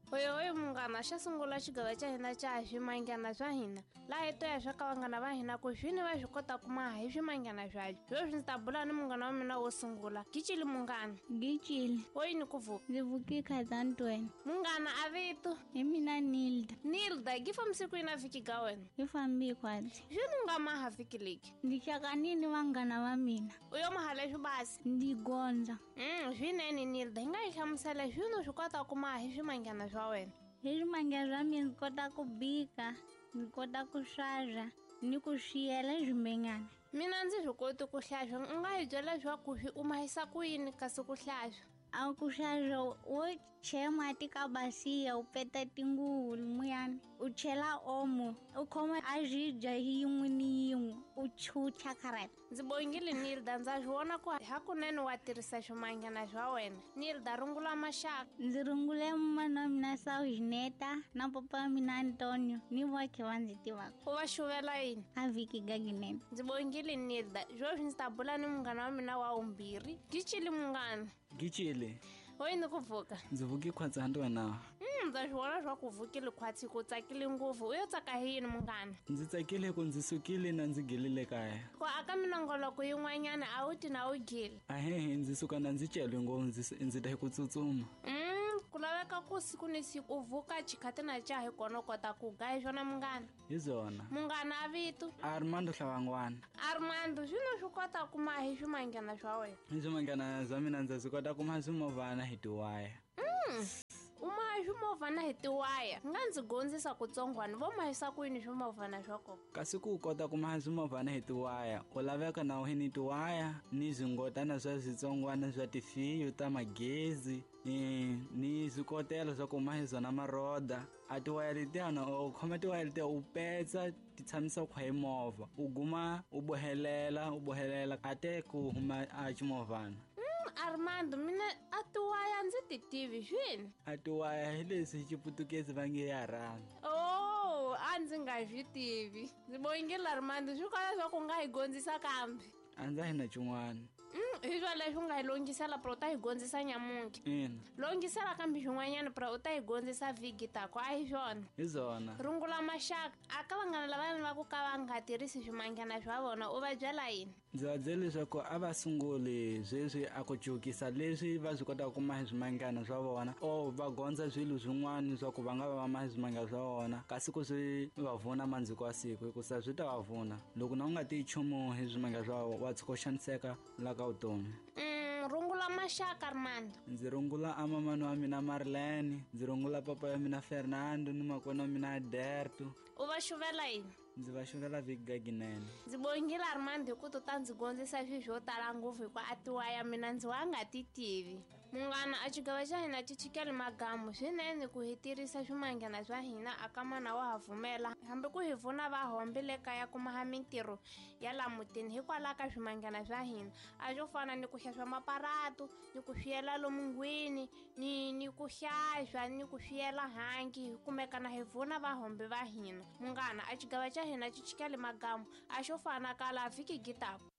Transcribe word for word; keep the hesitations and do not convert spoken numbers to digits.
Oyo oyo munghana xa sungula xigava xa hina xa swimangyana swa hina laha hi to ya swa ka vanghana va hina ku swini va swi kota ku maha hi swimangyana swabyo. Sweswi ndzi ta bula ni munghana wa mina wo sungula. Gicile munghana. Gicile. Woyi ni ku vuka. Ndzi vuke Khazantwena. Munghana a vito. Hi mina Nilda. Nilda, gi fambi siku yini vhiki ga wena? Hi fambi kwati. Swini u nga maha vhiki leki? Ndzi xakanini vanghana va mina. U yo maha leswi basi? Ndzi gondza. Mm, swinene Nilda, hi nga hi hlamusela swini u swi kota ku maha hi swimangyana swa wena? Hi swimangyana swa mina ndzi kota ku bika, ndzi kota ku swaswa ni ku swiyela swimenyana. Mina ndzi swi koti ku hlatswa. U nga hi byela leswaku swi u mahisa ku yini kasi ku hlatswa? A ku swaswa wo chela mati ka basiya u peta tinguvu muyani u chela omo u khoma a zhibya yin'we ni yin'we u chucha karata. Ndzi bongile Nilda, ndza swi vona ku hakunene wa tirhisa swimangyana swa wena. Nilda, rungula maxaka. Ndzi rungule mana wa mina Sawineta na papa wa mina Antonio ni vakhe va ndzi tivaka. U va xuvela yini? A vhiki gaginene. Ndzi bongile Nilda, sweswi ndzi ta bula ni munghana wa mina wa vumbirhi. Gicile munghana. Gicile. Woyi ni ku vuka. Ndzi vuke Khazantwena. Mm, ndza swi vona swa ku vukile khwatsi ku tsakile ngopfu. U yo tsaka hi yini munghana? Ndzi tsakile ku ndzi sukile na ndzi gelile kaya. Ku aka minongoloko yin'wanyana a wu ti na u gile. Ahehe, ndzi suka na ndzi celwe ngopfu ndzi ndzi ta ku tsutsuma. Mm, ku laveka ku siku ni siku u vuka chikhati na cha hi kona u kota ku ga hi swona munghana. Hi zona. Munghana a vito. Armando Hlawangwana. Armando, swino swi kota ku maha hi swimangyana swa wena? Hi swimangyana swa mina ndzi swi kota ku maha swimovhana hi tiwaya. Mm. U maha swimovhana hi tiwaya. Nga ndzi gondzisa ku tsongwana vo mahisa ku yini swimovhana swa kona? Kasi ku u kota ku maha swimovhana hi tiwaya u laveka na hi ni tiwaya ni zwingotana swa switsongwana swa tifiyo ta magezi ni swikotela swa ku maha zona maroda. A tiwaya letiyana u khoma tiwaya letiya u petsa ti tshamisa ku hi movha u guma u bohelela u bohelela a te ku huma a ximovhana. Armando, mina a tiwaya ndzi ti tivi swini? A tiwaya hi leswi xiputukezi va nge ya rhanga. Oh, a ndzi nga swi tivi. Ndzi bongile Armando, swi kala swa ku nga hi gondzisa kambe. A ndza hi na xin'wana. Mm, hi swa leswi u nga hi longisela pra u ta hi gondzisa nyamuntlha. Ina. Longisela kambe swin'wanyana pra u ta hi gondzisa vhiki tako, a hi swona? Hi zona. Rungula maxaka. A ka vanghana lavayani va ku ka va nga tirhisi swimangyana swa vona u va byela yini? Ndzi va byela leswaku a va sunguli sweswi a ku cukisa leswi va swi kotaka ku maha swimangyana swa vona o va gondza swilo swin'wana swa ku va nga va va maha swimangyana swa vona kasi ku swi va vuna mandziko wa siku hikusa swi ta va vuna loko na u nga tiyi nchumu hi swimangyana swa wa tshuka u xaniseka la ka vutomi. Mm, rungula maxaka Armando. Ndzi rungula a mamani wa mina Marlene, ndzi rungula papa wa mina Fernando ni makona wa mina Derto. U va xuvela yini? Ndzi va xuvela vhiki gaginene. Ndzi bongile Armando hi ku tu ta ndzi gondzisa swilo swo tala ngopfu hi ku a tiwaya mina ndzi wa nga ti tivi. Munghana, a xigava xa hina xi chikele magamu swinene ku hi tirhisa swimangyana swa hina a ka mana wa ha vumela hambi ku hi pfuna va hombi le kaya ku maha mintirho ya la mutini hikwalaho ka swimangyana swa hina a swo fana ni ku hlantswa maparatu ni ku swiyela lomu ngwini ni ni ku hlantswa ni ku swiyela hangi hi kumeka na hi pfuna va hombi va hina. Munghana, a xigava xa hina xi chikele magamu a xo fana ka la vhiki gitako.